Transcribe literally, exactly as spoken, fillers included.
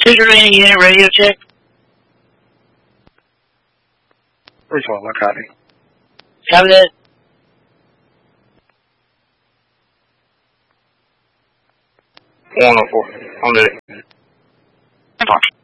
Cigarette unit radio check. Which one? What copy? Copy that. one oh four. On the